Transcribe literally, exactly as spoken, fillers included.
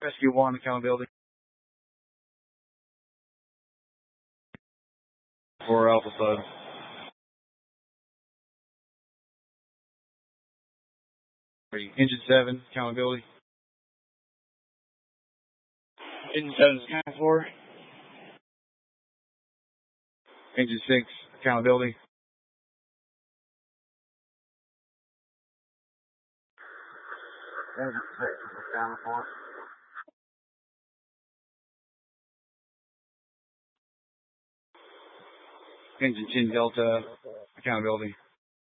Rescue one, accountability. For Alpha Sud. Engine seven, accountability. Engine seven, scan four. Engine six, accountability. Engine six, scan four. Engine ten, Delta, accountability.